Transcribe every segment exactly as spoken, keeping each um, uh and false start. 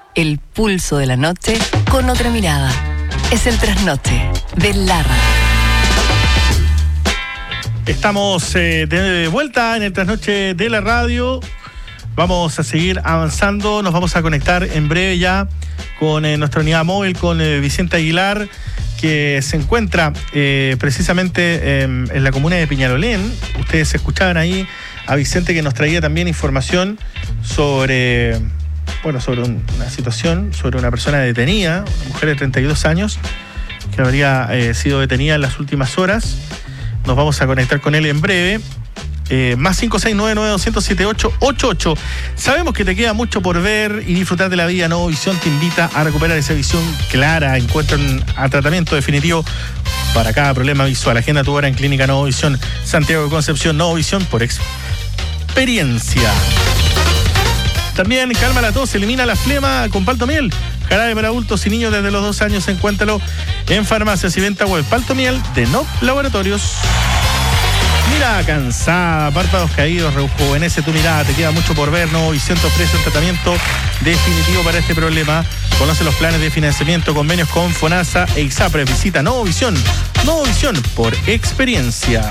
el pulso de la noche con otra mirada. Es el trasnoche de la radio. Estamos eh, de vuelta en el trasnoche de la radio. Vamos a seguir avanzando. Nos vamos a conectar en breve ya con eh, nuestra unidad móvil, con eh, Vicente Aguilar, que se encuentra eh, precisamente eh, en la comuna de Peñalolén. Ustedes escuchaban ahí a Vicente, que nos traía también información sobre, bueno, sobre un, una situación, sobre una persona detenida, una mujer de treinta y dos años, que habría eh, sido detenida en las últimas horas. Nos vamos a conectar con él en breve. Eh, más cinco seis nueve nueve dos cero siete ocho ocho ocho. Sabemos que te queda mucho por ver y disfrutar de la vida. Nuevo Visión te invita a recuperar esa visión clara. Encuentran a tratamiento definitivo para cada problema visual. Agenda tu hora en Clínica Nuevo Visión Santiago de Concepción. Nuevo Visión por experiencia. También calma la tos, elimina la flema con Paltomiel. Jarabe para adultos y niños desde los dos años. Encuéntralo en farmacias y venta web. Paltomiel de N O P Laboratorios. Mira, cansada, párpados caídos, rejuvenece tu mirada, te queda mucho por ver. Nuevo Visión te ofrece un tratamiento definitivo para este problema. Conoce los planes de financiamiento, convenios con FONASA e ISAPRES. Visita Nuevo Visión, Nuevo Visión por experiencia.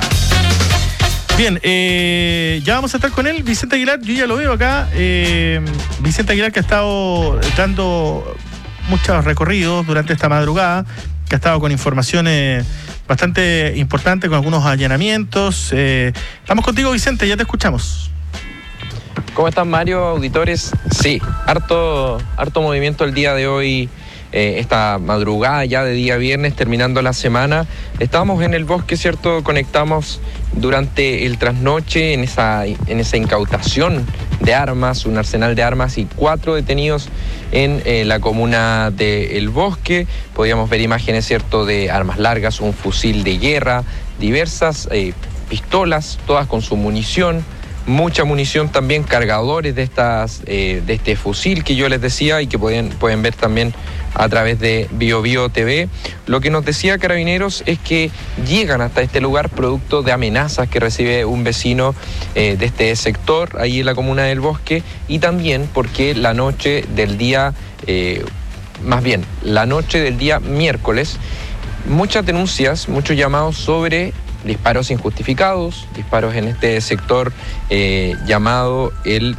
Bien, eh, ya vamos a estar con él, Vicente Aguilar. Yo ya lo veo acá. Eh, Vicente Aguilar, que ha estado dando muchos recorridos durante esta madrugada, que ha estado con informaciones bastante importantes, con algunos allanamientos. Eh, estamos contigo, Vicente, ya te escuchamos. ¿Cómo están, Mario, auditores? Sí, harto, harto movimiento el día de hoy, eh, esta madrugada ya de día viernes, terminando la semana. Estábamos en el bosque, ¿cierto? Conectamos durante el trasnoche en esa, en esa incautación de armas, un arsenal de armas y cuatro detenidos en eh, la comuna de El Bosque. Podíamos ver imágenes, ¿cierto?, de armas largas, un fusil de guerra, diversas eh, pistolas, todas con su munición, mucha munición también, cargadores de estas eh, de este fusil que yo les decía y que pueden, pueden ver también a través de Bio Bio T V. Lo que nos decía Carabineros es que llegan hasta este lugar producto de amenazas que recibe un vecino eh, de este sector, ahí en la comuna del Bosque, y también porque la noche del día, eh, más bien, la noche del día miércoles, muchas denuncias, muchos llamados sobre disparos injustificados, disparos en este sector eh, llamado el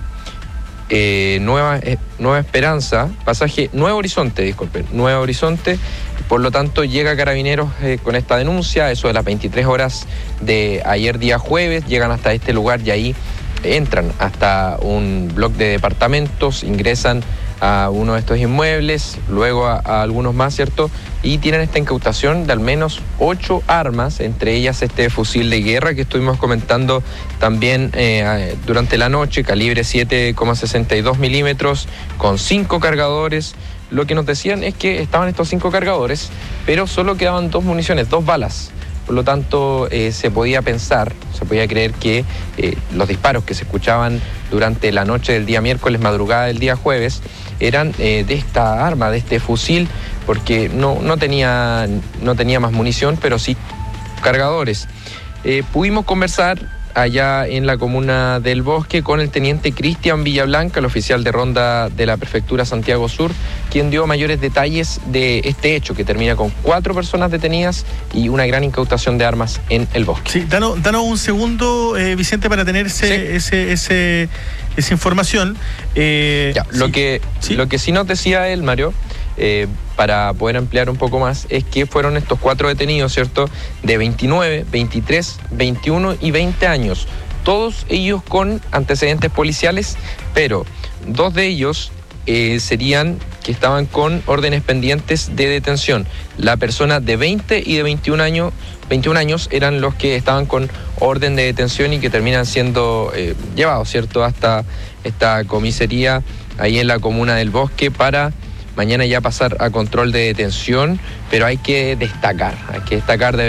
eh, Nueva, eh, Nueva Esperanza, pasaje Nuevo Horizonte, disculpen, Nuevo Horizonte. Por lo tanto, llega Carabineros eh, con esta denuncia, eso de las veintitrés horas de ayer día jueves, llegan hasta este lugar y ahí entran hasta un bloque de departamentos, ingresan a uno de estos inmuebles, luego a, a algunos más, ¿cierto? Y tienen esta incautación de al menos ocho armas, entre ellas este fusil de guerra que estuvimos comentando también eh, durante la noche, calibre siete coma sesenta y dos milímetros, con cinco cargadores. Lo que nos decían es que estaban estos cinco cargadores, pero solo quedaban dos municiones, dos balas. Por lo tanto, eh, se podía pensar, se podía creer que eh, los disparos que se escuchaban durante la noche del día miércoles, madrugada del día jueves, eran eh, de esta arma, de este fusil, porque no, no, tenía, no tenía más munición, pero sí cargadores. Eh, pudimos conversar allá en la comuna del Bosque con el teniente Cristian Villablanca, el oficial de ronda de la prefectura Santiago Sur, quien dio mayores detalles de este hecho que termina con cuatro personas detenidas y una gran incautación de armas en el Bosque. Sí, danos, danos un segundo, eh, Vicente, para tener ese, sí. ese, ese, esa información. Eh, ya, lo, sí. que, ¿Sí? lo que sí nos decía él, Mario, Eh, para poder ampliar un poco más, es que fueron estos cuatro detenidos, ¿cierto?, de veintinueve, veintitrés, veintiuno y veinte años, todos ellos con antecedentes policiales, pero dos de ellos eh, serían que estaban con órdenes pendientes de detención. La persona de veinte y de veintiún años, veintiún años eran los que estaban con orden de detención y que terminan siendo eh, llevados, ¿cierto?, hasta esta comisaría ahí en la comuna del Bosque para mañana ya pasar a control de detención, pero hay que destacar, hay que destacar de